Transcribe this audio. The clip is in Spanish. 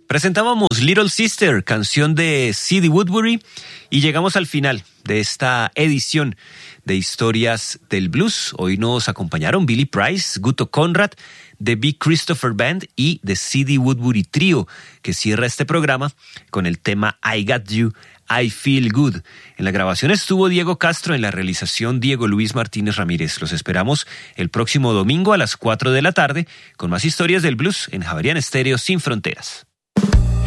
Presentábamos Little Sister, canción de C.D. Woodbury, y llegamos al final de esta edición de Historias del Blues. Hoy nos acompañaron Billy Price, Guto Conrad, The Big Christopher Band y The C.D. Woodbury Trio, que cierra este programa con el tema I Got You, I Feel Good. En la grabación estuvo Diego Castro, en la realización Diego Luis Martínez Ramírez. Los esperamos el próximo domingo a las 4 de la tarde con más Historias del Blues en Javerian Estéreo Sin Fronteras.